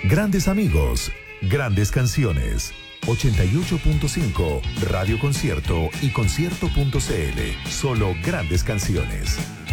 Grandes amigos, grandes canciones. 88.5, Radio Concierto y concierto.cl. Solo grandes canciones.